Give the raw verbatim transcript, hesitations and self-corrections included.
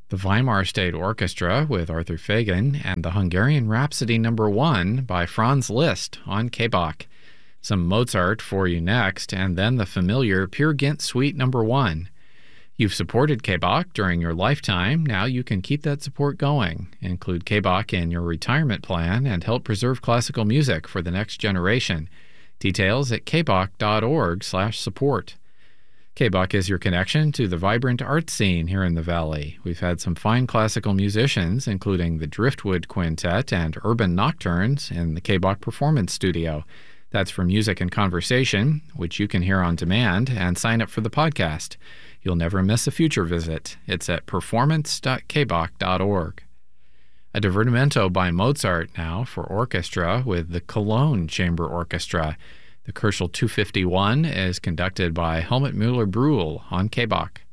the Weimar State Orchestra with Arthur Fagan, and the Hungarian Rhapsody Number One by Franz Liszt on K B O C. Some Mozart for you next, and then the familiar Peer Gynt Suite Number One. You've supported K B O C during your lifetime. Now you can keep that support going. Include K B O C in your retirement plan and help preserve classical music for the next generation. Details at kboc.org slash support. K B O C is your connection to the vibrant art scene here in the Valley. We've had some fine classical musicians, including the Driftwood Quintet and Urban Nocturnes in the K B O C Performance Studio. That's for music and conversation, which you can hear on demand and sign up for the podcast. You'll never miss a future visit. It's at performance dot k b o c dot org. A divertimento by Mozart now for orchestra with the Cologne Chamber Orchestra. The Koerschel two fifty-one is conducted by Helmut Müller-Brühl on K B O C.